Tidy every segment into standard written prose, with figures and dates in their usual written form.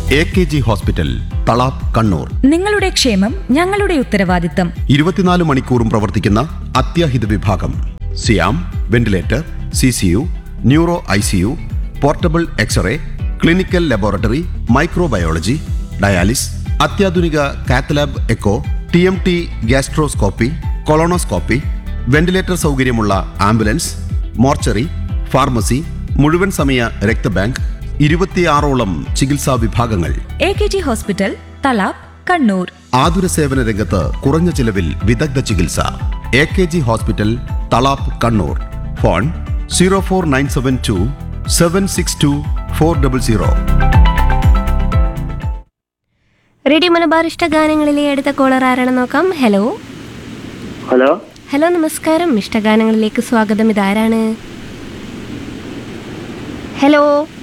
AKG hospital, Thalap, Kannur. നിങ്ങളുടെ ക്ഷേമം ഞങ്ങളുടെ ഉത്തരവാദിത്തം. 24 മണിക്കൂറും പ്രവർത്തിക്കുന്ന അത്യാഹിത വിഭാഗം. സിയാം, ventilator, CCU, neuro ICU, portable x-ray, clinical laboratory, microbiology, dialysis, അത്യാധുനിക cath lab echo, TMT gastroscopy, colonoscopy, ventilator സൗകര്യമുള്ള ആംബുലൻസ്, മോർച്ചറി, ഫാർമസി, മുഴുവൻ സമയ രക്തബാങ്ക്, 26ഓളം ചികിത്സാ വിഭാഗങ്ങൾ. AKG hospital, Thalap, Kannur. ആതുര സേവന രംഗത്ത് കുറഞ്ഞ ചിലവിൽ വിദഗ്ധ ചികിത്സ. AKG hospital, Thalap, Kannur. Phone 04972 762 400. Radio Malabar ഇഷ്ടഗാനങ്ങളിലെ അടുത്ത കോളർ ആരാണെന്ന് നോക്കാം. ഹലോ ഹലോ ഹലോ നമസ്കാരം. ഇഷ്ടഗാനങ്ങളിലേക്ക് സ്വാഗതം. ഇതാരാണ്? ഹലോ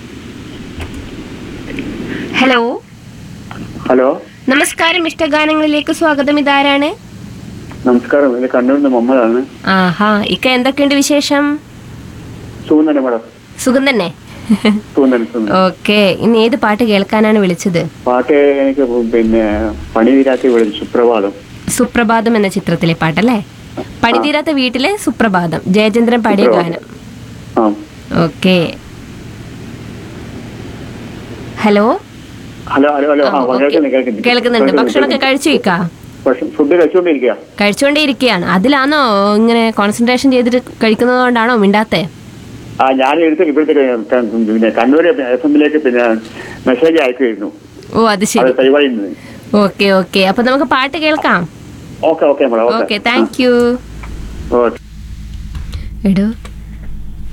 ഹലോ ഹലോ നമസ്കാരം. ഇഷ്ടഗാനങ്ങളിലേക്ക് സ്വാഗതം. ഇതാരാണ്? നമസ്കാരം, ഇത് കണ്ണൂരിൽ നിന്ന് മുഹമ്മദാണ്. ആഹാ, ഇക്ക എന്തൊക്കെയുണ്ട് വിശേഷം? സുഖം തന്നെ മേഡം. സുഖം തന്നെ. സുഖം തന്നെ. ഓക്കെ, ഇന്ന് ഏത് പാട്ട് കേൾക്കാനാണ് വിളിച്ചത്? പാട്ട് എനിക്ക് പണിതീരാത്തി വിളിച്ചു. സുപ്രഭാതം. സുപ്രഭാതം എന്ന ചിത്രത്തിലെ പാട്ടല്ലേ? പണിതീരാത്ത വീട്ടിലെ സുപ്രഭാതം, ജയചന്ദ്രൻ പാടിയ ഗാനം. Okay. Hello hello hello hello. കേൾക്കുന്നുണ്ട്. ഭക്ഷണമൊക്കെ കഴിച്ചു വെക്കാ? ഫുഡ് കഴിച്ചുകൊണ്ടേയിരിക്കുകയാണ്. അതിലാണോ ഇങ്ങനെ കോൺസെൻട്രേഷൻ ചെയ്തിട്ട് കഴിക്കുന്നതുകൊണ്ടാണോ മിണ്ടാത്തെ? ഞാൻ ഇവിടുത്തെ കണ്ണൂർ FM-ലേക്ക് മെസ്സേജ് അയക്കുമായിരുന്നു. ഓ, അത് ശരി. ഓക്കെ ഓക്കെ, അപ്പൊ നമുക്ക് പാട്ട് കേൾക്കാം. Okay okay madam. Okay, thank you. എടോ